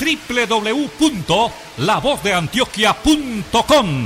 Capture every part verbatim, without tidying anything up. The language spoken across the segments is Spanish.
doble u doble u doble u punto la voz de antioquia punto com.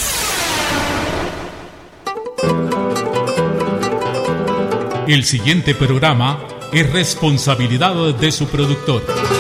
El siguiente programa es responsabilidad de su productor.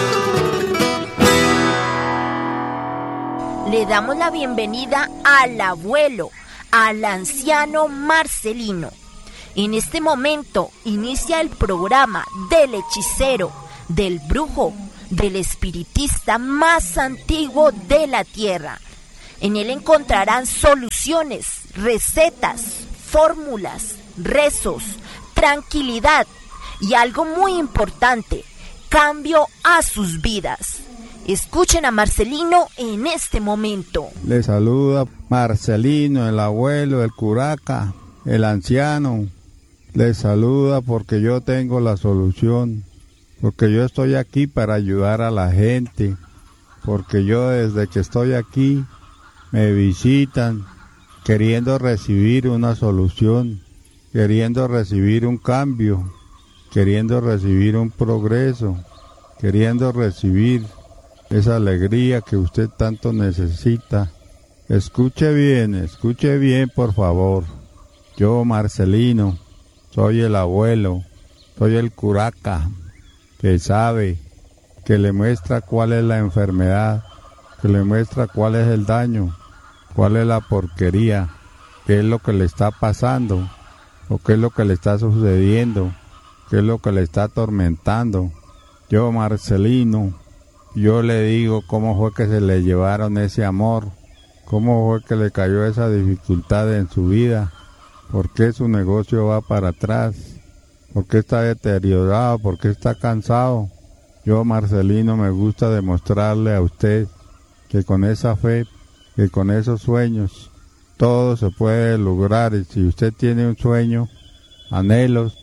Le damos la bienvenida al abuelo, al anciano Marcelino. En este momento inicia el programa del hechicero, del brujo, del espiritista más antiguo de la tierra. En él encontrarán soluciones, recetas, fórmulas, rezos, tranquilidad y algo muy importante, cambio a sus vidas. Escuchen a Marcelino en este momento. Le saluda Marcelino, el abuelo, el curaca, el anciano. Le saluda porque yo tengo la solución, porque yo estoy aquí para ayudar a la gente, porque yo desde que estoy aquí me visitan queriendo recibir una solución, queriendo recibir un cambio, queriendo recibir un progreso, queriendo recibir esa alegría que usted tanto necesita. Escuche bien, escuche bien por favor. Yo, Marcelino, soy el abuelo, soy el curaca, que sabe, que le muestra cuál es la enfermedad, que le muestra cuál es el daño, cuál es la porquería, qué es lo que le está pasando, o qué es lo que le está sucediendo, qué es lo que le está atormentando. Yo, Marcelino, yo le digo cómo fue que se le llevaron ese amor, cómo fue que le cayó esa dificultad en su vida, por qué su negocio va para atrás, por qué está deteriorado, por qué está cansado. Yo, Marcelino, me gusta demostrarle a usted que con esa fe, que con esos sueños, todo se puede lograr. Y si usted tiene un sueño, anhelos,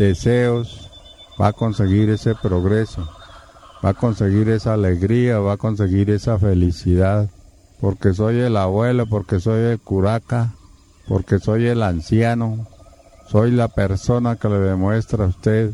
deseos, va a conseguir ese progreso, va a conseguir esa alegría, va a conseguir esa felicidad, porque soy el abuelo, porque soy el curaca, porque soy el anciano, soy la persona que le demuestra a usted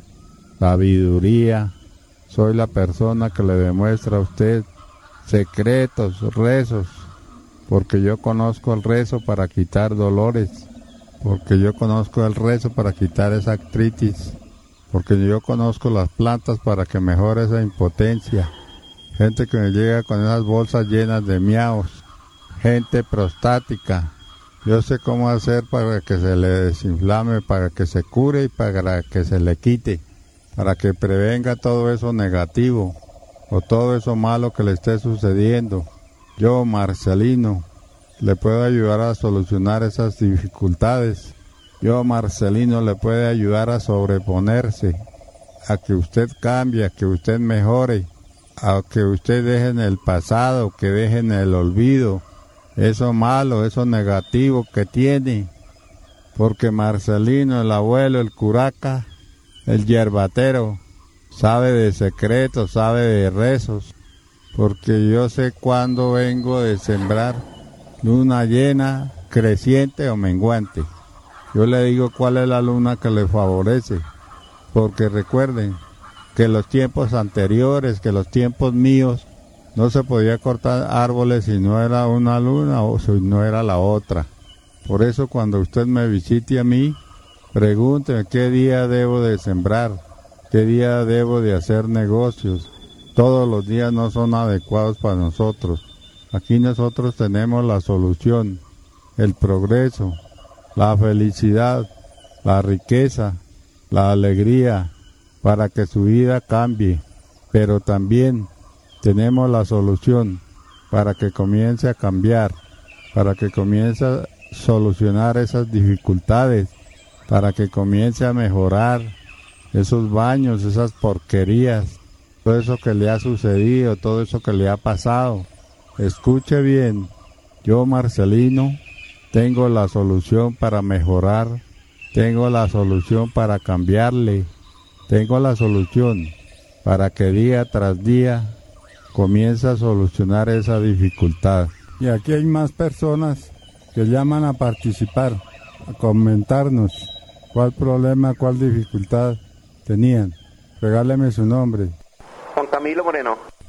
sabiduría, soy la persona que le demuestra a usted secretos, rezos, porque yo conozco el rezo para quitar dolores, porque yo conozco el rezo para quitar esa artritis, porque yo conozco las plantas para que mejore esa impotencia. Gente que me llega con esas bolsas llenas de miaos, gente prostática. Yo sé cómo hacer para que se le desinflame, para que se cure y para que se le quite, para que prevenga todo eso negativo o todo eso malo que le esté sucediendo. Yo, Marcelino, le puedo ayudar a solucionar esas dificultades. Yo, Marcelino, le puede ayudar a sobreponerse, a que usted cambie, a que usted mejore, a que usted deje en el pasado, que deje en el olvido eso malo, eso negativo que tiene. Porque Marcelino, el abuelo, el curaca, el yerbatero, sabe de secretos, sabe de rezos, porque yo sé cuándo vengo de sembrar luna llena, creciente o menguante. Yo le digo cuál es la luna que le favorece, porque recuerden que los tiempos anteriores, que los tiempos míos, no se podía cortar árboles si no era una luna o si no era la otra. Por eso cuando usted me visite a mí, pregúnteme qué día debo de sembrar, qué día debo de hacer negocios. Todos los días no son adecuados para nosotros. Aquí nosotros tenemos la solución, el progreso, la felicidad, la riqueza, la alegría, para que su vida cambie. Pero también tenemos la solución para que comience a cambiar, para que comience a solucionar esas dificultades, para que comience a mejorar esos baños, esas porquerías, todo eso que le ha sucedido, todo eso que le ha pasado. Escuche bien, yo, Marcelino, tengo la solución para mejorar, tengo la solución para cambiarle, tengo la solución para que día tras día comience a solucionar esa dificultad. Y aquí hay más personas que llaman a participar, a comentarnos cuál problema, cuál dificultad tenían. Regáleme su nombre. Juan Camilo Moreno.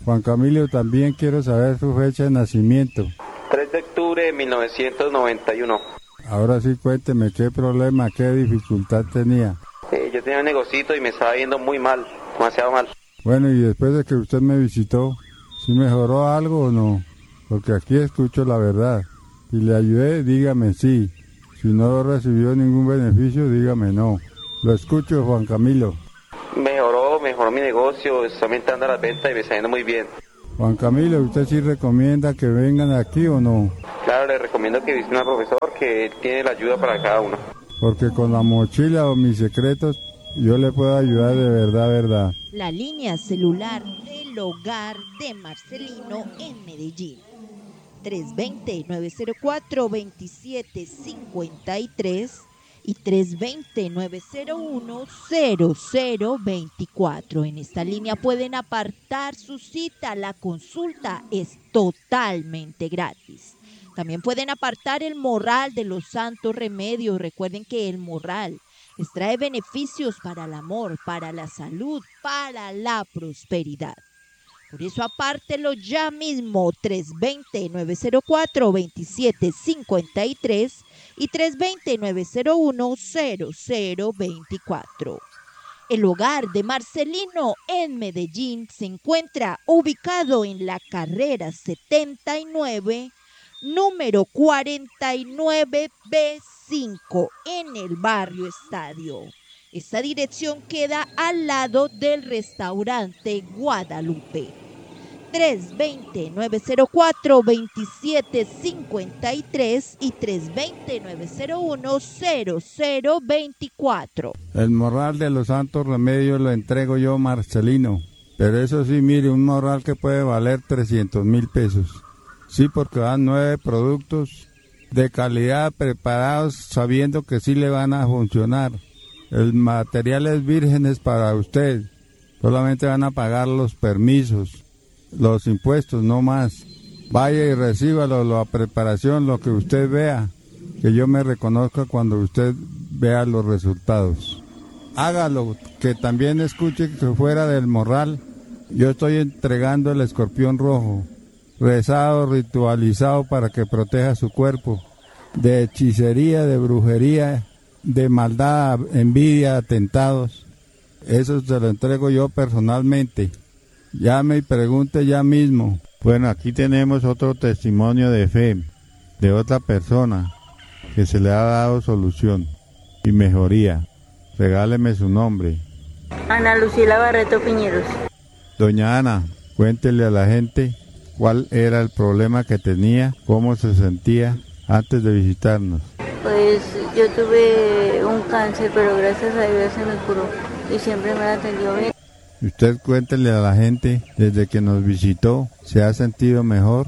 Juan Camilo, también quiero saber su fecha de nacimiento. tres de octubre de mil novecientos noventa y uno. Ahora sí, cuénteme, ¿qué problema, qué dificultad tenía? Eh, yo tenía un negocito y me estaba yendo muy mal, demasiado mal. Bueno, y después de que usted me visitó, ¿sí mejoró algo o no? Porque aquí escucho la verdad. Si le ayudé, dígame sí. Si no recibió ningún beneficio, dígame no. Lo escucho, Juan Camilo. Mejoró, mejoró mi negocio, está aumentando las ventas y me está yendo muy bien. Juan Camilo, ¿usted sí recomienda que vengan aquí o no? Claro, le recomiendo que visiten al profesor, que él tiene la ayuda para cada uno. Porque con la mochila o mis secretos, yo le puedo ayudar de verdad, verdad. La línea celular del hogar de Marcelino en Medellín. tres dos cero, nueve cero cuatro, dos siete cinco tres y tres dos cero, nueve cero uno, cero cero dos cuatro. En esta línea pueden apartar su cita. La consulta es totalmente gratis. También pueden apartar el morral de los santos remedios. Recuerden que el morral extrae beneficios para el amor, para la salud, para la prosperidad. Por eso apártelo ya mismo, tres dos cero, nueve cero cuatro, dos siete cinco tres y tres dos cero, nueve cero uno, cero cero dos cuatro. El hogar de Marcelino en Medellín se encuentra ubicado en la carrera setenta y nueve, número cuarenta y nueve B cinco, en el barrio Estadio. Esta dirección queda al lado del restaurante Guadalupe. tres dos cero, nueve cero cuatro, dos siete cinco tres y tres dos cero, nueve cero uno, cero cero dos cuatro. El morral de los santos remedios lo entrego yo, Marcelino. Pero eso sí, mire, un morral que puede valer trescientos mil pesos. Sí, porque van nueve productos de calidad preparados sabiendo que sí le van a funcionar. El material es vírgenes para usted. Solamente van a pagar los permisos, los impuestos, no más. Vaya y recíbalo, la preparación, lo que usted vea, que yo me reconozca cuando usted vea los resultados. Hágalo, que también escuche que fuera del morral, yo estoy entregando el escorpión rojo, rezado, ritualizado para que proteja su cuerpo de hechicería, de brujería, de maldad, envidia, atentados. Eso se lo entrego yo personalmente. Llame y pregunte ya mismo. Bueno, aquí tenemos otro testimonio de fe de otra persona que se le ha dado solución y mejoría. Regáleme su nombre. Ana Lucila Barreto Piñeros. Doña Ana, cuéntele a la gente cuál era el problema que tenía, cómo se sentía antes de visitarnos. Pues yo tuve un cáncer, pero gracias a Dios se me curó y siempre me ha atendido bien. Usted cuéntele a la gente, desde que nos visitó, ¿se ha sentido mejor?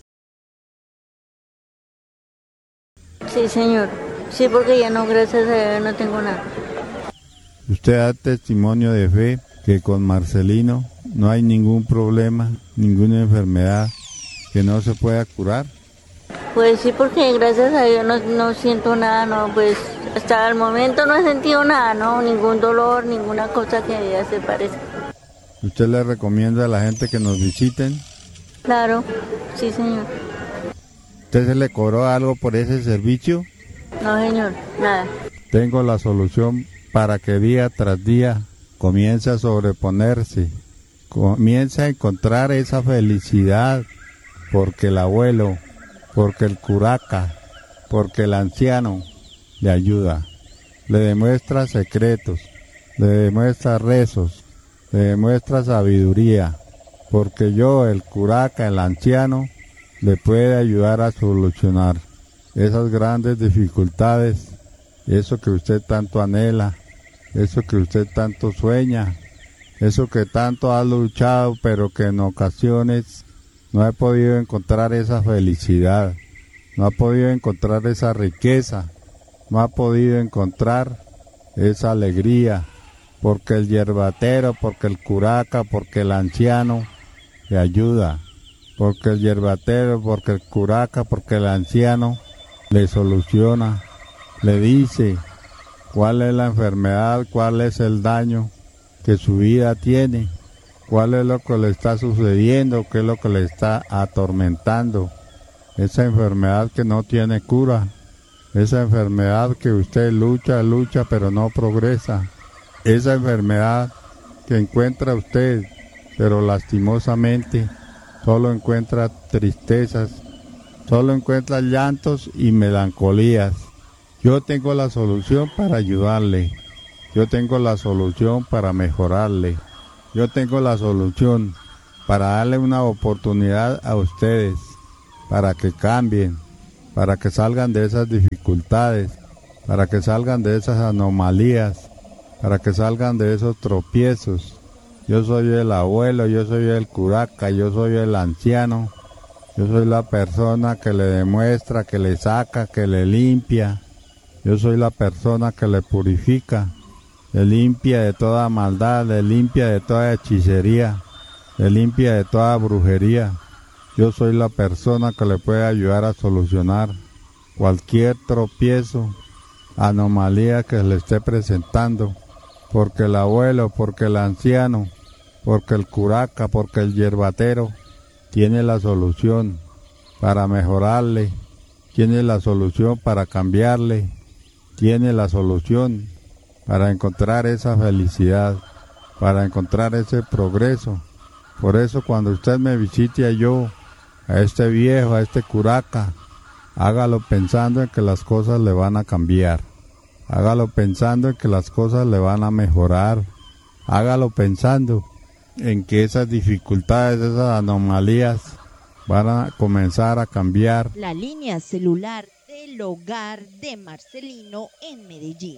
Sí, señor. Sí, porque ya no, gracias a Dios, no tengo nada. Usted da testimonio de fe que con Marcelino no hay ningún problema, ninguna enfermedad que no se pueda curar. Pues sí, porque gracias a Dios no, no siento nada, no, pues hasta el momento no he sentido nada, no, ningún dolor, ninguna cosa que ya se parezca. ¿Usted le recomienda a la gente que nos visiten? Claro, sí, señor. ¿Usted se le cobró algo por ese servicio? No, señor, nada. Tengo la solución para que día tras día comience a sobreponerse, comience a encontrar esa felicidad, porque el abuelo, porque el curaca, porque el anciano le ayuda, le demuestra secretos, le demuestra rezos, le demuestra sabiduría, porque yo, el curaca, el anciano, le puede ayudar a solucionar esas grandes dificultades, eso que usted tanto anhela, eso que usted tanto sueña, eso que tanto ha luchado, pero que en ocasiones no ha podido encontrar esa felicidad, no ha podido encontrar esa riqueza, no ha podido encontrar esa alegría, porque el yerbatero, porque el curaca, porque el anciano le ayuda, porque el yerbatero, porque el curaca, porque el anciano le soluciona, le dice cuál es la enfermedad, cuál es el daño que su vida tiene, cuál es lo que le está sucediendo, qué es lo que le está atormentando. Esa enfermedad que no tiene cura, esa enfermedad que usted lucha, lucha, pero no progresa. Esa enfermedad que encuentra usted, pero lastimosamente solo encuentra tristezas, solo encuentra llantos y melancolías. Yo tengo la solución para ayudarle, yo tengo la solución para mejorarle, yo tengo la solución para darle una oportunidad a ustedes, para que cambien, para que salgan de esas dificultades, para que salgan de esas anomalías, para que salgan de esos tropiezos. Yo soy el abuelo, yo soy el curaca, yo soy el anciano, yo soy la persona que le demuestra, que le saca, que le limpia. Yo soy la persona que le purifica, le limpia de toda maldad, le limpia de toda hechicería, le limpia de toda brujería. Yo soy la persona que le puede ayudar a solucionar cualquier tropiezo, anomalía que le esté presentando, porque el abuelo, porque el anciano, porque el curaca, porque el yerbatero tiene la solución para mejorarle, tiene la solución para cambiarle, tiene la solución para encontrar esa felicidad, para encontrar ese progreso. Por eso cuando usted me visite a yo, a este viejo, a este curaca, hágalo pensando en que las cosas le van a cambiar. Hágalo pensando en que las cosas le van a mejorar. Hágalo pensando en que esas dificultades, esas anomalías van a comenzar a cambiar. La línea celular del hogar de Marcelino en Medellín.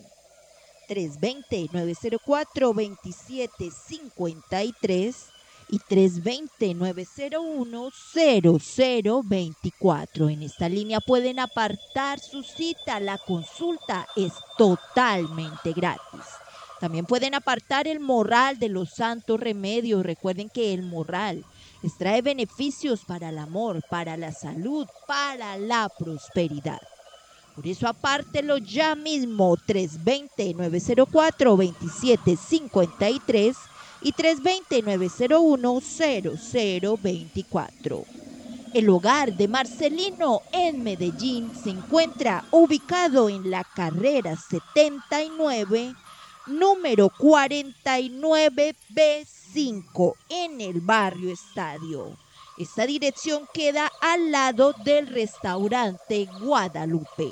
tres dos cero, nueve cero cuatro, dos siete cinco tres y tres dos cero, nueve cero uno, cero cero dos cuatro. En esta línea pueden apartar su cita. La consulta es totalmente gratis. También pueden apartar el morral de los santos remedios. Recuerden que el morral les trae beneficios para el amor, para la salud, para la prosperidad. Por eso apártelo ya mismo. tres dos cero, nueve cero cuatro, dos siete cinco tres y tres dos cero, nueve cero uno, cero cero dos cuatro. El hogar de Marcelino en Medellín se encuentra ubicado en la carrera setenta y nueve, número cuarenta y nueve B cinco, en el barrio Estadio. Esta dirección queda al lado del restaurante Guadalupe.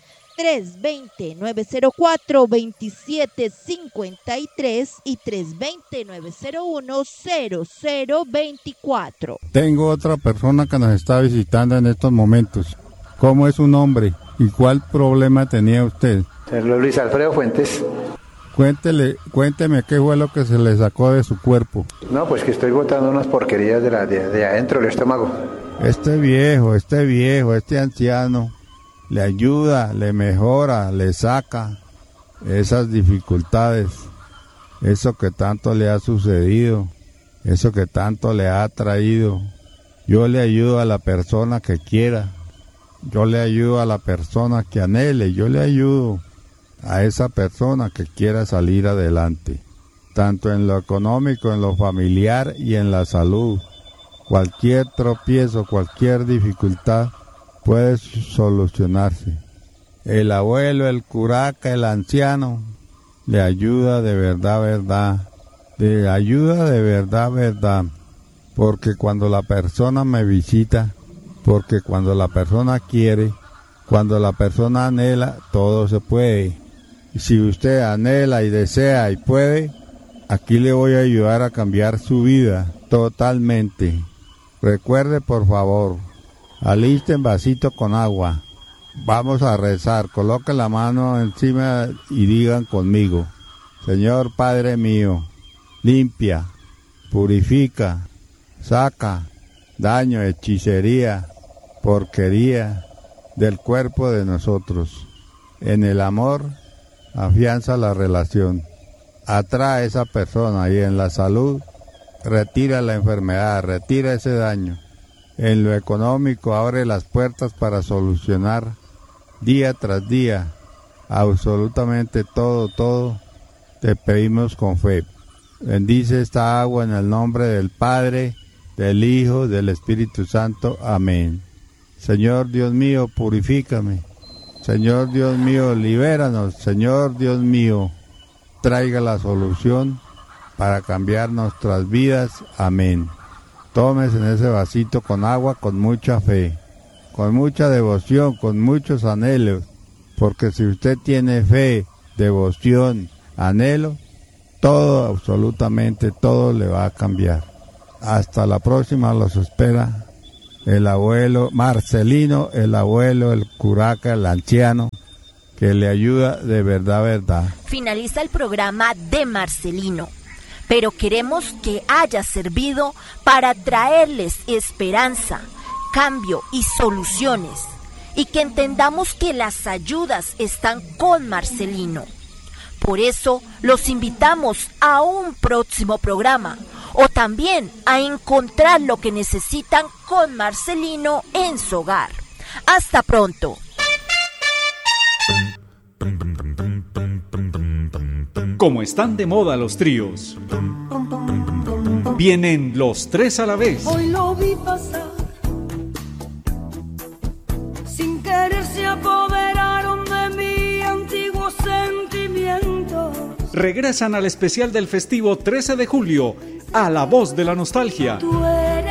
tres dos cero, nueve cero cuatro, dos siete cinco tres y tres dos cero, nueve cero uno, cero cero dos cuatro. Tengo otra persona que nos está visitando en estos momentos. ¿Cómo es su nombre y cuál problema tenía usted? Señor Luis Alfredo Fuentes. Cuéntele, cuénteme qué fue lo que se le sacó de su cuerpo. No, pues que estoy botando unas porquerías de, la, de, de adentro del estómago. Este viejo, este viejo, este anciano le ayuda, le mejora, le saca esas dificultades, eso que tanto le ha sucedido, eso que tanto le ha traído. Yo le ayudo a la persona que quiera, yo le ayudo a la persona que anhele, yo le ayudo a esa persona que quiera salir adelante, tanto en lo económico, en lo familiar y en la salud. Cualquier tropiezo, cualquier dificultad puede solucionarse. El abuelo, el curaca, el anciano le ayuda de verdad, verdad, le ayuda de verdad, verdad, porque cuando la persona me visita, porque cuando la persona quiere, cuando la persona anhela, todo se puede. Si usted anhela y desea y puede, aquí le voy a ayudar a cambiar su vida totalmente. Recuerde, por favor, alisten vasito con agua. Vamos a rezar. Coloquen la mano encima y digan conmigo: Señor Padre mío, limpia, purifica, saca daño, hechicería, porquería del cuerpo de nosotros. En el amor afianza la relación, atrae a esa persona, y en la salud retira la enfermedad, retira ese daño. En lo económico abre las puertas para solucionar día tras día absolutamente todo, todo. Te pedimos con fe. Bendice esta agua en el nombre del Padre, del Hijo, del Espíritu Santo. Amén. Señor Dios mío, purifícame. Señor Dios mío, libéranos. Señor Dios mío, traiga la solución para cambiar nuestras vidas. Amén. Tomes en ese vasito con agua con mucha fe, con mucha devoción, con muchos anhelos, porque si usted tiene fe, devoción, anhelo, todo, absolutamente todo le va a cambiar. Hasta la próxima, los espera el abuelo Marcelino, el abuelo, el curaca, el anciano, que le ayuda de verdad, verdad. Finaliza el programa de Marcelino, pero queremos que haya servido para traerles esperanza, cambio y soluciones, y que entendamos que las ayudas están con Marcelino. Por eso los invitamos a un próximo programa, o también a encontrar lo que necesitan con Marcelino en su hogar. Hasta pronto. Como están de moda los tríos, vienen los tres a la vez. Hoy lo vi pasar, sin querer se apoderaron de mi antiguos sentimientos. Regresan al especial del festivo trece de julio, a la voz de la nostalgia. Tú eres